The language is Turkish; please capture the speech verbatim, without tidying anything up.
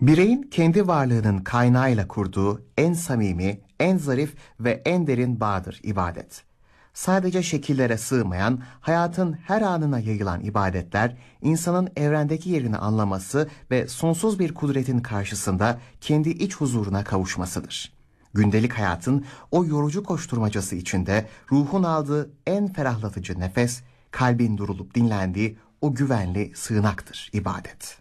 Bireyin kendi varlığının kaynağıyla kurduğu en samimi, en zarif ve en derin bağdır ibadet. Sadece şekillere sığmayan, hayatın her anına yayılan ibadetler, insanın evrendeki yerini anlaması ve sonsuz bir kudretin karşısında kendi iç huzuruna kavuşmasıdır. Gündelik hayatın o yorucu koşturmacası içinde ruhun aldığı en ferahlatıcı nefes, kalbin durulup dinlendiği o güvenli sığınaktır ibadet.